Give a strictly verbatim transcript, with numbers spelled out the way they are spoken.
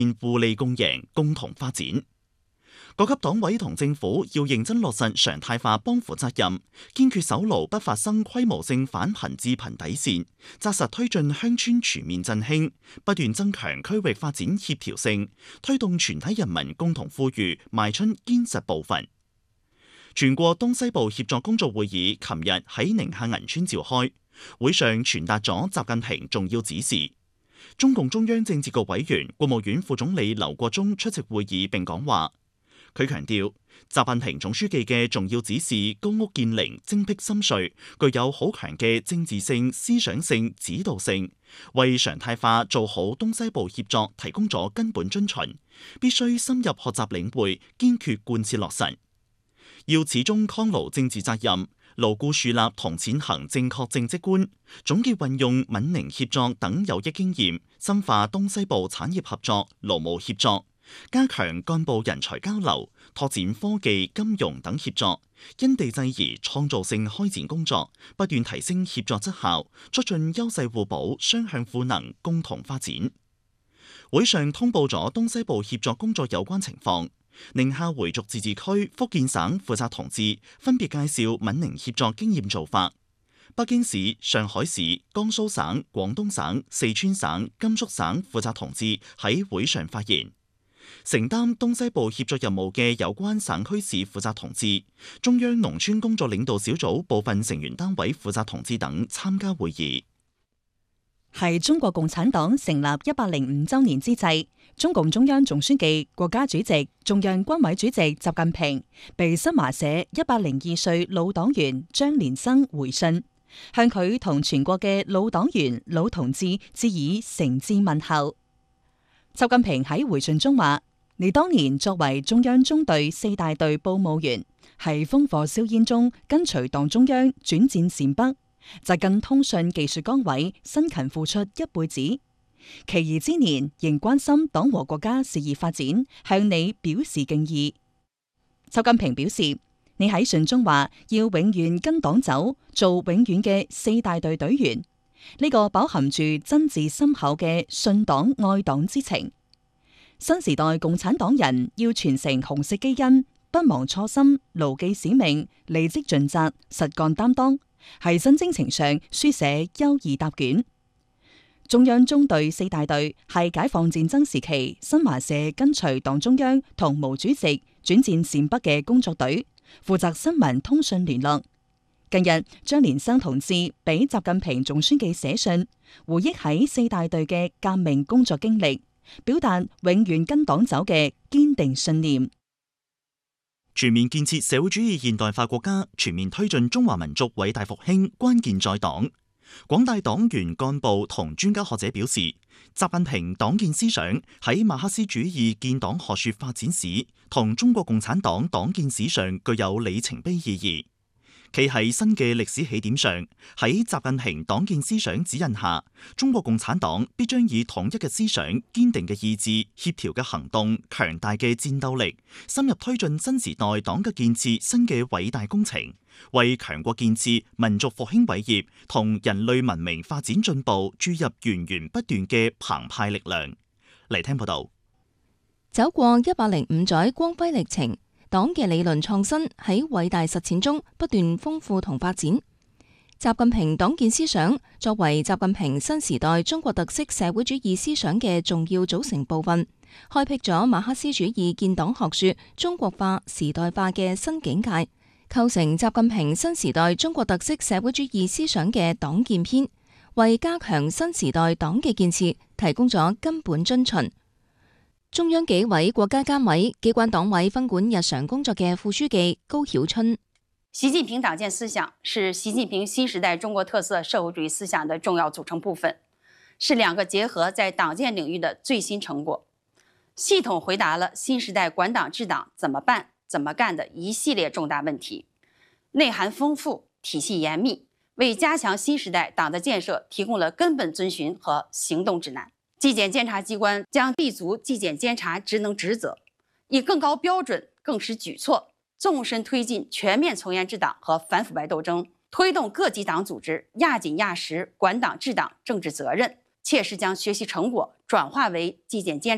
互利共贏，共同發展。各級黨委同政府要認真落實常態化幫扶責任，堅決守牢不發生規模性返貧致貧底線，紮實推進鄉村全面振興，不斷增強區域發展協調性，推動全體人民共同富裕邁出堅實步伐。全國東西部協作工作會議琴日喺寧夏銀川召開，會上傳達咗習近平重要指示。中共中央政治局委員、國務院副總理劉國中出席會議並講話。佢強調，習近平總書記嘅重要指示高屋建瓴、精闢深邃，具有好強嘅政治性、思想性、指導性，為常態化做好東西部協作提供咗根本遵循，必須深入學習領會，堅決貫徹落實。要始終戡牢政治責任，牢固樹立同踐行正確政績觀，總結運用閩寧協作等有益經驗，深化東西部產業合作、勞務協作。加強幹部人才交流，拓展科技、金融等協作，因地制宜創造性開展工作，不斷提升協作質效，促進優勢互補、雙向賦能，共同發展。會上通報咗東西部協作工作有關情況。寧夏回族自治區、福建省負責同志分別介紹閩寧協作經驗做法。北京市、上海市、江蘇省、廣東省、四川省、甘肅省負責同志喺會上發言。承擔東西部協作任務嘅有關省區市負責同志、中央農村工作領導小組部分成員單位負責同志等參加會議。 係中國共產黨成立一百零五週年之際，中共中央總書記、國家主席、中央軍委主席習近平被新華社一百零二歲老黨員張連生回信，向佢同全國嘅老黨員、老同志致以誠摯問候。習近平喺回信中話：你當年作為中央中隊四大隊報務員，喺烽火硝煙中跟隨黨中央轉戰陝北，扎根通訊技術崗位，辛勤付出一輩子。其餘之年仍關心黨和國家事業發展，向你表示敬意。習近平表示，你喺信中話要永遠跟黨走，做永遠嘅四大隊隊員。呢個飽含住真摯深厚嘅信黨愛黨之情。新時代共產黨人要傳承紅色基因，不忘初心，牢記使命，履職盡責，實幹擔當，喺新征程上書寫優異答卷。中央中隊四大隊係解放戰爭時期新華社跟隨黨中央同毛主席轉戰陝北嘅工作隊，負責新聞通訊聯絡。近日，張連生同志俾習近平總書記寫信，回憶喺四大隊嘅革命工作經歷，表達永遠跟黨走嘅堅定信念。 全面建設社會主義現代化國家，全面推進中華民族偉大復興，關鍵在黨。廣大黨員幹部同專家學者表示，習近平黨建思想喺馬克思主義建黨學說發展史同中國共產黨黨建史上具有里程碑意義。企喺新嘅歷史起點上，喺習近平黨建思想指引下，中國共產黨必將以統一嘅思想、堅定嘅意志、協調嘅行動、強大嘅戰鬥力，深入推進新時代黨嘅建設新嘅偉大工程，為強國建設、民族復興偉業同人類文明發展進步注入源源不斷嘅澎湃力量。嚟聽報道。 走過一百零五載光輝歷程，黨嘅理論創新喺偉大實踐中不斷豐富同發展。習近平黨建思想作為習近平新時代中國特色社會主義思想嘅重要組成部分，開闢咗馬克思主義建黨學說中國化、時代化嘅新境界，構成習近平新時代中國特色社會主義思想嘅黨建篇，為加強新時代黨嘅建設提供咗根本遵循。中央紀委國家監委機關黨委分管日常工作嘅副書記高曉春： 習近平黨建思想是習近平新時代中國特色社會主義思想的重要組成部分，是兩個結合在黨建領域的最新成果，系統回答了新時代管黨治黨怎麼辦、怎麼幹的一系列重大問題，內涵豐富，體系嚴密，為加強新時代黨的建設提供了根本遵循和行動指南。紀檢監察機關將立足紀檢監察職能職責，以更高標準、更實舉措，縱深推進全面從嚴治黨和反腐敗鬥爭，推動各級黨組織壓緊壓實管黨治黨政治責任，切實將學習成果轉化為紀檢監察